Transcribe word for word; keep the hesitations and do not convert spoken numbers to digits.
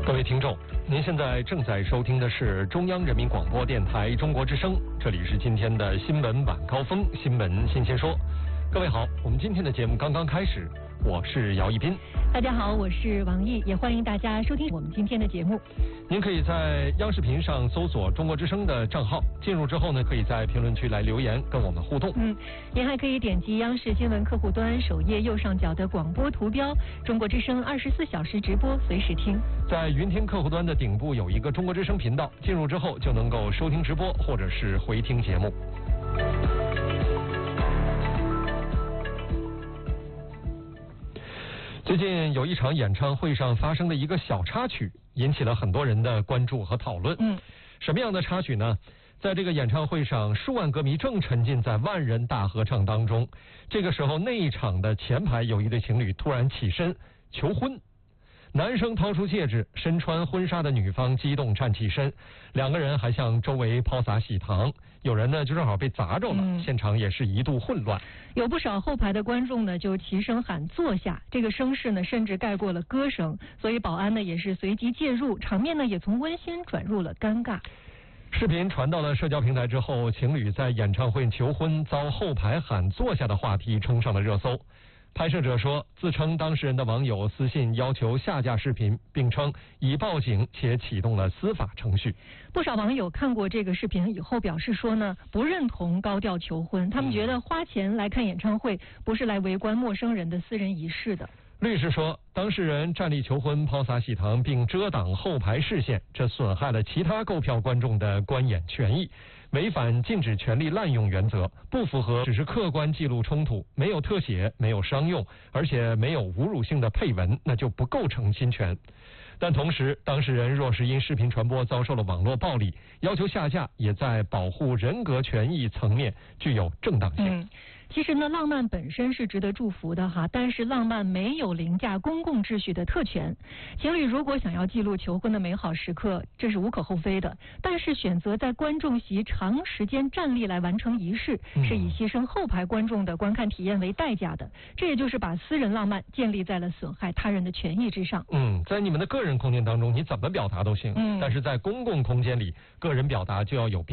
各位听众，您现在正在收听的是中央人民广播电台中国之声，这里是今天的新闻晚高峰，新闻新鲜说。各位好，我们今天的节目刚刚开始，我是姚一斌。 大家好，我是王毅，也欢迎大家收听我们今天的节目。 您可以在央视频上搜索中国之声的账号，进入之后呢，可以在评论区来留言跟我们互动。 嗯，您还可以点击央视新闻客户端首页右上角的广播图标，中国之声二十四小时直播，随时听。 在云听客户端的顶部有一个中国之声频道，进入之后就能够收听直播或者是回听节目。最近有一场演唱会上发生的一个小插曲，引起了很多人的关注和讨论。 嗯， 什么样的插曲呢？在这个演唱会上，数万歌迷正沉浸在万人大合唱当中。这个时候，那一场的前排有一对情侣突然起身求婚。男生掏出戒指，身穿婚纱的女方激动站起身，两个人还向周围抛洒喜糖，有人呢就正好被砸着了，嗯、现场也是一度混乱。 有不少后排的观众呢就齐声喊坐下，这个声势呢甚至盖过了歌声，所以保安呢也是随即介入，场面呢也从温馨转入了尴尬。 视频传到了社交平台之后，情侣在演唱会求婚遭后排喊坐下的话题冲上了热搜。拍摄者说，自称当事人的网友私信要求下架视频，并称已报警且启动了司法程序。 不少网友看过这个视频以后表示说呢，不认同高调求婚，他们觉得花钱来看演唱会不是来围观陌生人的私人仪式的。 律师说，当事人站立求婚、抛洒喜糖并遮挡后排视线，这损害了其他购票观众的观演权益，违反禁止权利滥用原则，不符合只是客观记录冲突，没有特写，没有商用，而且没有侮辱性的配文，那就不构成侵权。但同时，当事人若是因视频传播遭受了网络暴力，要求下架也在保护人格权益层面具有正当性。 嗯，其实呢，浪漫本身是值得祝福的哈，但是浪漫没有凌驾公共秩序的特权。情侣如果想要记录求婚的美好时刻，这是无可厚非的，但是选择在观众席长时间站立来完成仪式，是以牺牲后排观众的观看体验为代价的，这也就是把私人浪漫建立在了损害他人的权益之上。 嗯，在你们的个人空间当中，你怎么表达都行，嗯，但是在公共空间里，个人表达就要有边